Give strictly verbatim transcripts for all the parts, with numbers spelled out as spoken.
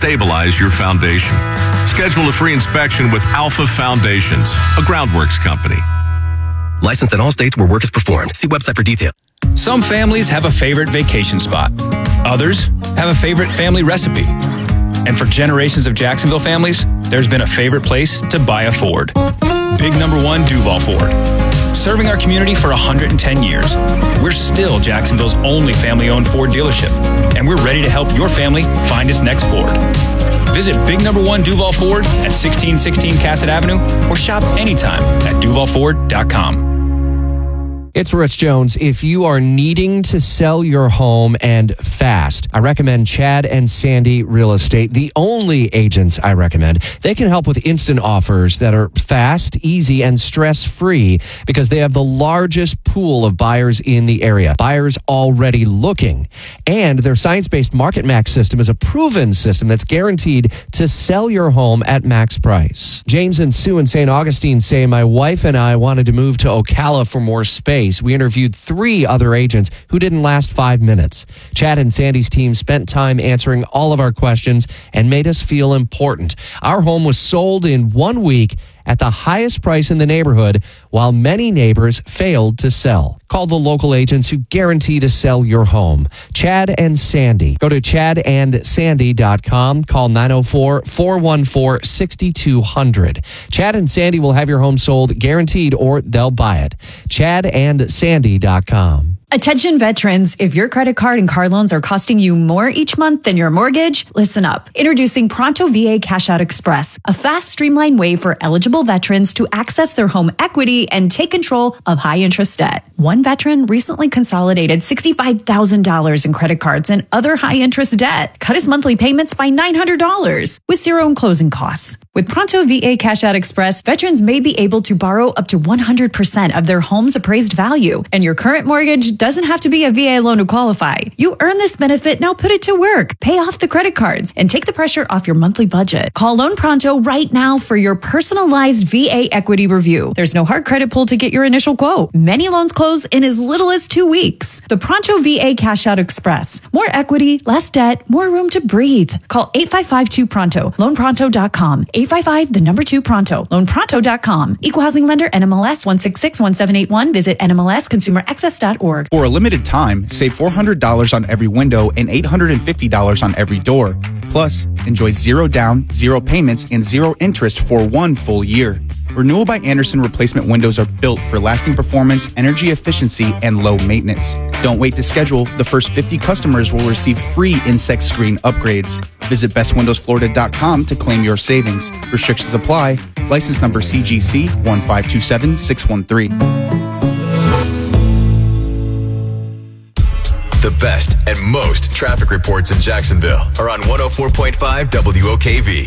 stabilize your foundation. Schedule a free inspection with Alpha Foundations, a groundworks company. Licensed in all states where work is performed. See website for details. Some families have a favorite vacation spot. Others have a favorite family recipe. And for generations of Jacksonville families, there's been a favorite place to buy a Ford. Big number one Duval Ford. Serving our community for one hundred ten years, we're still Jacksonville's only family-owned Ford dealership, and we're ready to help your family find its next Ford. Visit Big Number One Duval Ford at sixteen sixteen Cassett Avenue or shop anytime at duval ford dot com. It's Rich Jones. If you are needing to sell your home and fast, I recommend Chad and Sandy Real Estate, the only agents I recommend. They can help with instant offers that are fast, easy, and stress-free because they have the largest pool of buyers in the area. Buyers already looking. And their science-based Market Max system is a proven system that's guaranteed to sell your home at max price. James and Sue in Saint Augustine say, my wife and I wanted to move to Ocala for more space. We interviewed three other agents who didn't last five minutes. Chad and Sandy's team spent time answering all of our questions and made us feel important. Our home was sold in one week at the highest price in the neighborhood, while many neighbors failed to sell. Call the local agents who guarantee to sell your home. Chad and Sandy. Go to chad and sandy dot com. Call nine oh four, four one four, six two zero zero. Chad and Sandy will have your home sold guaranteed or they'll buy it. chad and sandy dot com. Attention veterans, if your credit card and car loans are costing you more each month than your mortgage, listen up. Introducing Pronto V A Cash Out Express, a fast, streamlined way for eligible veterans to access their home equity and take control of high-interest debt. One veteran recently consolidated sixty-five thousand dollars in credit cards and other high-interest debt, cut his monthly payments by nine hundred dollars with zero in closing costs. With Pronto V A Cash Out Express, veterans may be able to borrow up to one hundred percent of their home's appraised value, and your current mortgage doesn't have to be a V A loan to qualify. You earn this benefit, now put it to work. Pay off the credit cards and take the pressure off your monthly budget. Call Loan Pronto right now for your personalized V A equity review. There's no hard credit pull to get your initial quote. Many loans close in as little as two weeks. The Pronto V A Cash Out Express. More equity, less debt, more room to breathe. Call eight five five two Pronto. loan pronto dot com. eight five five, the number two Pronto. loan pronto dot com. Equal housing lender N M L S one six six one seven eight one. Visit N M L S consumer access dot org. For a limited time, save four hundred dollars on every window and eight hundred fifty dollars on every door. Plus, enjoy zero down, zero payments, and zero interest for one full year. Renewal by Andersen replacement windows are built for lasting performance, energy efficiency, and low maintenance. Don't wait to schedule. The first fifty customers will receive free insect screen upgrades. Visit best windows florida dot com to claim your savings. Restrictions apply. License number C G C one five two seven six one three. The best and most traffic reports in Jacksonville are on one oh four point five W O K V.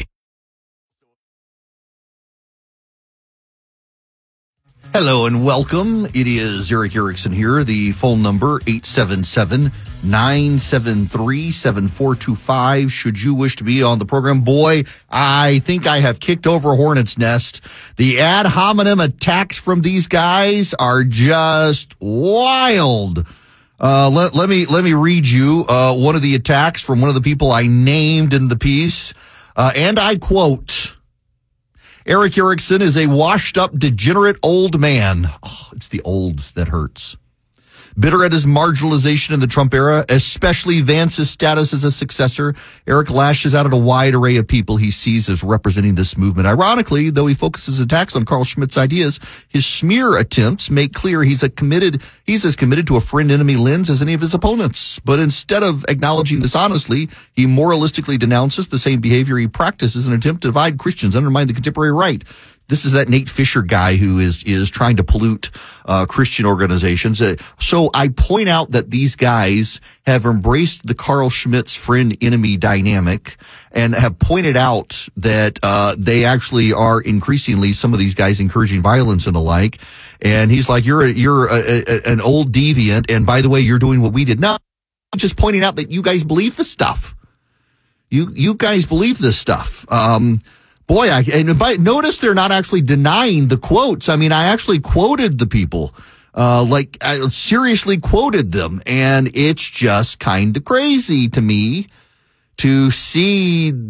Hello and welcome. It is Eric Erickson here. The phone number eight seven seven, nine seven three, seven four two five. Should you wish to be on the program, boy, I think I have kicked over a hornet's nest. The ad hominem attacks from these guys are just wild. Uh, let, let me, let me read you, uh, one of the attacks from one of the people I named in the piece. Uh, and I quote, Eric Erickson is a washed up, degenerate old man. Oh, it's the old that hurts. Bitter at his marginalization in the Trump era, especially Vance's status as a successor, Eric lashes out at a wide array of people he sees as representing this movement. Ironically, though he focuses attacks on Carl Schmitt's ideas, his smear attempts make clear he's a committed, he's as committed to a friend-enemy lens as any of his opponents. But instead of acknowledging this honestly, he moralistically denounces the same behavior he practices in an attempt to divide Christians, undermine the contemporary right. This is that Nate Fisher guy who is is trying to pollute uh Christian organizations. Uh, so I point out that these guys have embraced the Carl Schmitt's friend-enemy dynamic and have pointed out that uh they actually are increasingly, some of these guys, encouraging violence and the like. And he's like, you're a, you're a, a, an old deviant, and by the way, you're doing what we did. No, I'm just pointing out that you guys believe this stuff. You you guys believe this stuff. Um Boy, I, and by, notice they're not actually denying the quotes. I mean, I actually quoted the people, uh, like I seriously quoted them, and it's just kind of crazy to me to see